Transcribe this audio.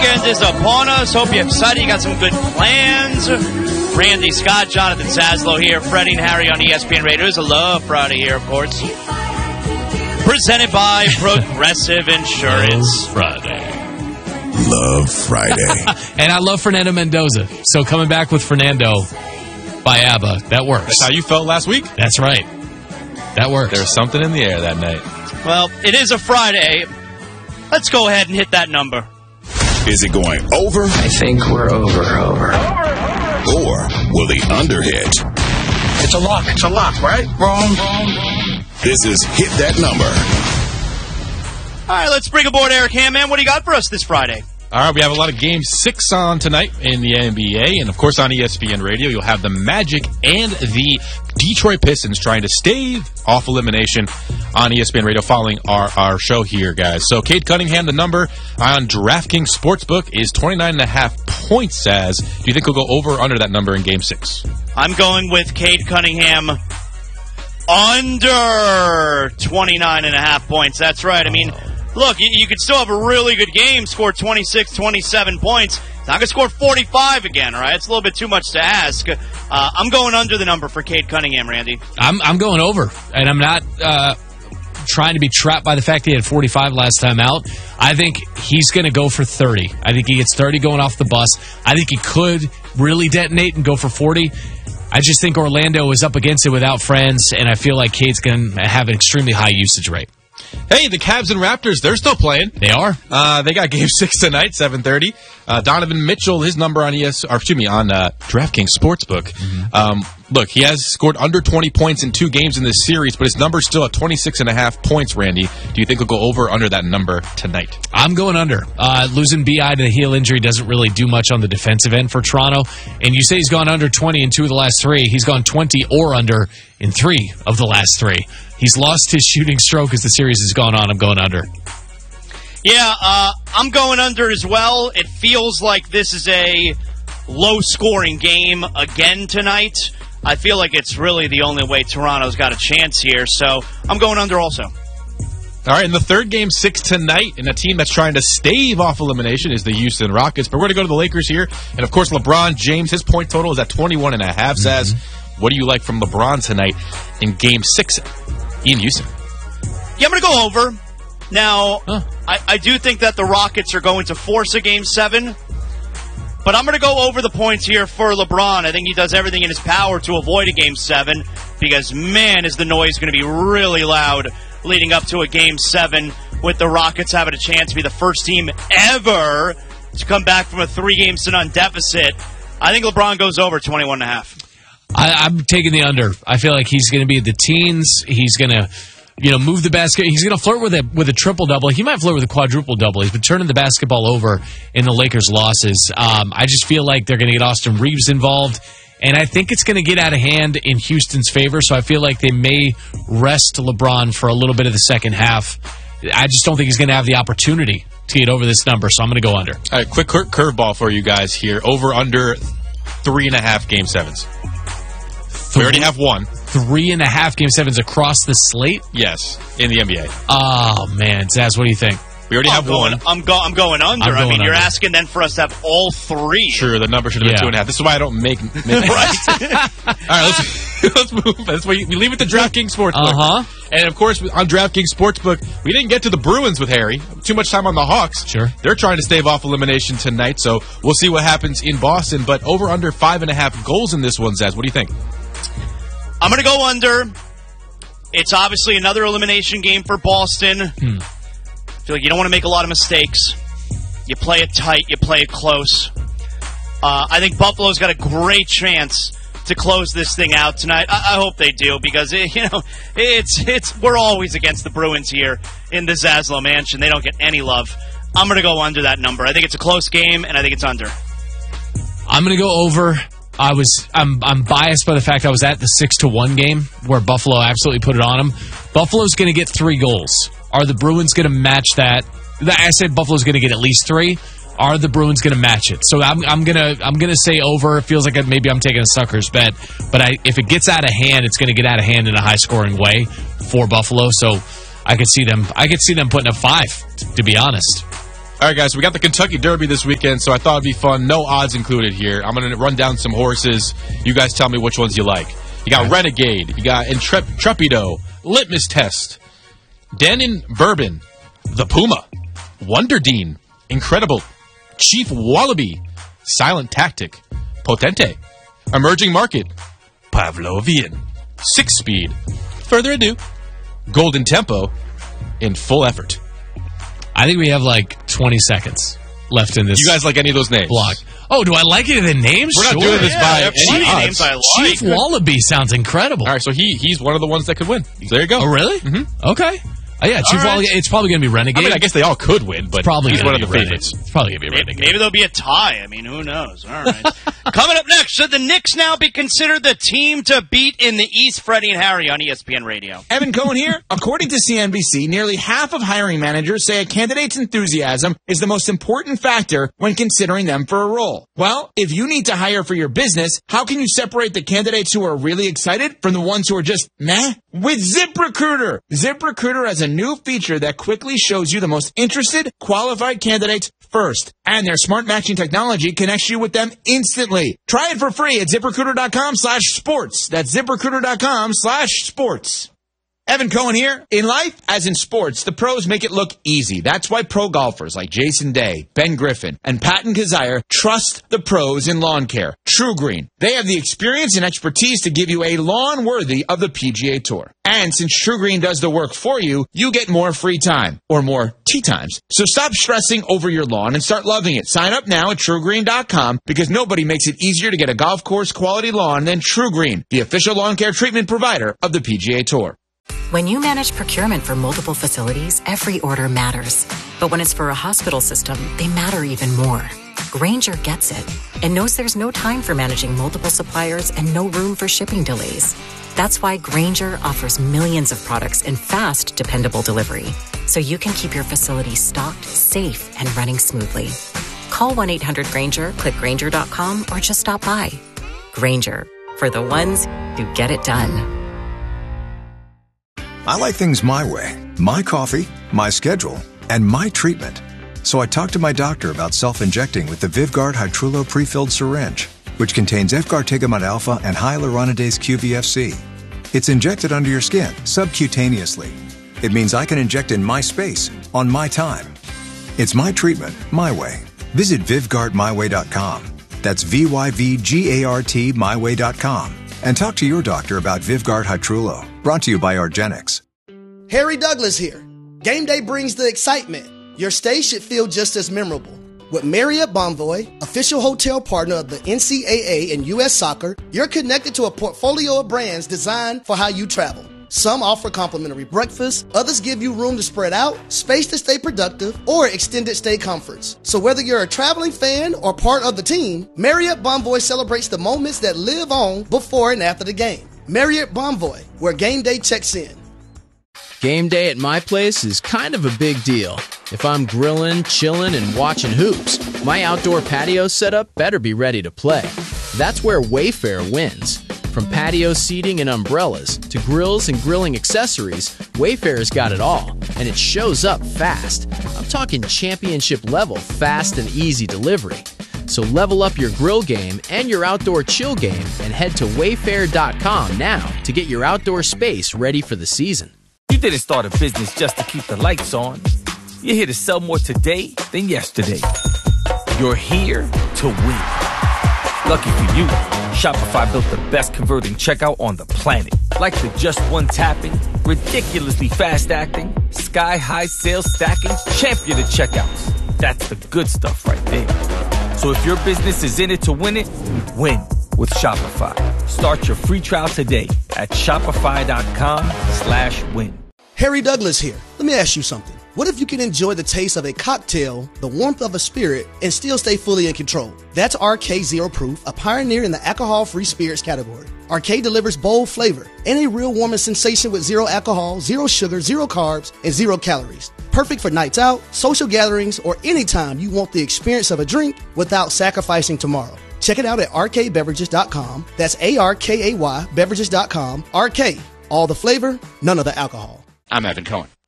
weekend is upon us. Hope you're excited. You got some good plans. Randy Scott, Jonathan Zaslow here, Freddie and Harry on ESPN Radio. It's a Love Friday here, of course. Presented by Progressive Insurance. Friday. Love Friday. And I love Fernando Mendoza. So coming back with Fernando by ABBA, that works. That's how you felt last week? That's right. That works. There was something in the air that night. Well, it is a Friday. Let's go ahead and hit that number. Is it going over? I think we're over. Or will the under hit? It's a lock. It's a lock, right? Wrong. This is Hit That Number. All right, let's bring aboard Eric Hammond. What do you got for us this Friday? All right, we have a lot of Game 6 on tonight in the NBA. And, of course, on ESPN Radio, you'll have the Magic and the Detroit Pistons trying to stave off elimination on ESPN Radio following our show here, guys. So, Cade Cunningham, the number on DraftKings Sportsbook is 29.5 points, Saz. Do you think he'll go over or under that number in Game 6? I'm going with Cade Cunningham under 29.5 points. That's right. I mean, look, you could still have a really good game, score 26, 27 points. It's not going to score 45 again, right? It's a little bit too much to ask. I'm going under the number for Cade Cunningham, Randy. I'm going over, and I'm not trying to be trapped by the fact that he had 45 last time out. I think he's going to go for 30. I think he gets 30 going off the bus. I think he could really detonate and go for 40. I just think Orlando is up against it without friends, and I feel like Cade's going to have an extremely high usage rate. Hey, the Cavs and Raptors, they're still playing. They are. They got Game 6 tonight, 7:30. Donovan Mitchell, his number on DraftKings Sportsbook. Look, he has scored under 20 points in 2 games in this series, but his number's still at 26.5 points, Randy. Do you think he'll go over or under that number tonight? I'm going under. Losing B.I. to the heel injury doesn't really do much on the defensive end for Toronto. And you say he's gone under 20 in 2 of the last 3. He's gone 20 or under in 3 of the last 3. He's lost his shooting stroke as the series has gone on. I'm going under. Yeah, I'm going under as well. It feels like this is a low-scoring game again tonight. I feel like it's really the only way Toronto's got a chance here, so I'm going under also. All right, and the third Game 6 tonight, and a team that's trying to stave off elimination is the Houston Rockets. But we're going to go to the Lakers here. And, of course, LeBron James, his point total is at 21.5. Saz, what do you like from LeBron tonight in Game 6 in Houston? Yeah, I'm going to go over. Now, I do think that the Rockets are going to force a Game 7. But I'm going to go over the points here for LeBron. I think he does everything in his power to avoid a Game 7 because, man, is the noise going to be really loud leading up to a Game 7 with the Rockets having a chance to be the first team ever to come back from a 3-game sit-on deficit. I think LeBron goes over 21.5. I'm taking the under. I feel like he's going to be the teens. He's going to move the basket. He's going to flirt with a triple-double. He might flirt with a quadruple-double. He's been turning the basketball over in the Lakers' losses. I just feel like they're going to get Austin Reeves involved, and I think it's going to get out of hand in Houston's favor, so I feel like they may rest LeBron for a little bit of the second half. I just don't think he's going to have the opportunity to get over this number, so I'm going to go under. All right, quick curveball for you guys here. Over, under 3.5 Game 7s. We already have one. 3.5 Game 7s across the slate? Yes, in the NBA. Oh, man. Zaz, what do you think? We already have one. I'm going under. I mean, you're asking then for us to have all 3. Sure, the number should have been 2.5. This is why I don't make right. All right, let's move. That's why we leave it to DraftKings Sportsbook. And, of course, on DraftKings Sportsbook, we didn't get to the Bruins with Harry. Too much time on the Hawks. Sure. They're trying to stave off elimination tonight, so we'll see what happens in Boston. But over under 5.5 goals in this one, Zaz. What do you think? I'm going to go under. It's obviously another elimination game for Boston. I feel like you don't want to make a lot of mistakes. You play it tight. You play it close. I think Buffalo's got a great chance to close this thing out tonight. I hope they do because, we're always against the Bruins here in the Zaslow Mansion. They don't get any love. I'm going to go under that number. I think it's a close game, and I think it's under. I'm going to go over. I'm biased by the fact I was at the 6-1 game where Buffalo absolutely put it on them. Buffalo's going to get 3 goals. Are the Bruins going to match that? I said Buffalo's going to get at least 3. Are the Bruins going to match it? So I'm gonna say over. It feels like maybe I'm taking a sucker's bet, but if it gets out of hand, it's going to get out of hand in a high scoring way for Buffalo. So I could see them putting up 5. To be honest. All right, guys, we got the Kentucky Derby this weekend, so I thought it'd be fun. No odds included here. I'm going to run down some horses. You guys tell me which ones you like. You got Renegade. You got Intrepido. Litmus Test. Dannon Bourbon. The Puma. Wonder Dean. Incredible. Chief Wallaby. Silent Tactic. Potente. Emerging Market. Pavlovian. Six Speed. Further ado. Golden Tempo. In Full Effort. I think we have like 20 seconds left in this. You guys like any of those names? Block. Oh, do I like any of the names? We're not doing this by any odds. Names I like. Chief Wallaby sounds incredible. All right, so he's one of the ones that could win. So there you go. Oh, really? Mm-hmm. Okay. Yeah, Chief Wallaby. It's probably going to be Renegade. I mean, I guess they all could win, but probably he's one of the favorites. It's probably going to be Renegade. Maybe there'll be a tie. I mean, who knows? All right. Coming up next, should the Knicks now be considered the team to beat in the East? Freddie and Harry on ESPN Radio. Evan Cohen here. According to CNBC, nearly half of hiring managers say a candidate's enthusiasm is the most important factor when considering them for a role. Well, if you need to hire for your business, how can you separate the candidates who are really excited from the ones who are just meh? With ZipRecruiter. ZipRecruiter has a new feature that quickly shows you the most interested, qualified candidates first. And their smart matching technology connects you with them instantly. Try it for free at ZipRecruiter.com/sports. That's ZipRecruiter.com/sports. Evan Cohen here. In life, as in sports, the pros make it look easy. That's why pro golfers like Jason Day, Ben Griffin, and Patton Kizzire trust the pros in lawn care. True Green. They have the experience and expertise to give you a lawn worthy of the PGA Tour. And since True Green does the work for you, you get more free time, or more tee times. So stop stressing over your lawn and start loving it. Sign up now at TrueGreen.com because nobody makes it easier to get a golf course quality lawn than True Green, the official lawn care treatment provider of the PGA Tour. When you manage procurement for multiple facilities, every order matters. But when it's for a hospital system, they matter even more. Grainger gets it and knows there's no time for managing multiple suppliers and no room for shipping delays. That's why Grainger offers millions of products in fast, dependable delivery, so you can keep your facility stocked, safe, and running smoothly. Call 1-800-GRAINGER, click Grainger.com, or just stop by. Grainger, for the ones who get it done. I like things my way. My coffee, my schedule, and my treatment. So I talked to my doctor about self-injecting with the Vyvgart Hytrulo pre-filled syringe, which contains Efgartigimod alpha and hyaluronidase QVFC. It's injected under your skin, subcutaneously. It means I can inject in my space, on my time. It's my treatment, my way. Visit VyvgartMyWay.com. That's VYVGART MyWay.com. And talk to your doctor about Vyvgart Hytrulo. Brought to you by Argenix. Harry Douglas here. Game day brings the excitement. Your stay should feel just as memorable. With Marriott Bonvoy, official hotel partner of the NCAA and U.S. Soccer, you're connected to a portfolio of brands designed for how you travel. Some offer complimentary breakfast, others give you room to spread out, space to stay productive, or extended stay comforts. So whether you're a traveling fan or part of the team, Marriott Bonvoy celebrates the moments that live on before and after the game. Marriott Bonvoy, where game day checks in. Game day at my place is kind of a big deal. If I'm grilling, chilling, and watching hoops, my outdoor patio setup better be ready to play. That's where Wayfair wins. From patio seating and umbrellas to grills and grilling accessories, Wayfair's got it all, and it shows up fast. I'm talking championship level fast and easy delivery. So level up your grill game and your outdoor chill game and head to Wayfair.com now to get your outdoor space ready for the season. You didn't start a business just to keep the lights on. You're here to sell more today than yesterday. You're here to win. Lucky for you, Shopify built the best converting checkout on the planet. Like the just one tapping, ridiculously fast acting, sky-high sales stacking, champion of checkouts. That's the good stuff right there. So if your business is in it to win it, win with Shopify. Start your free trial today at shopify.com/win. Harry Douglas here. Let me ask you something. What if you can enjoy the taste of a cocktail, the warmth of a spirit, and still stay fully in control? That's RK Zero Proof, a pioneer in the alcohol-free spirits category. RK delivers bold flavor and a real warming sensation with zero alcohol, zero sugar, zero carbs, and 0 calories. Perfect for nights out, social gatherings, or anytime you want the experience of a drink without sacrificing tomorrow. Check it out at rkbeverages.com. That's ARKAY beverages.com. RK, all the flavor, none of the alcohol. I'm Evan Cohen.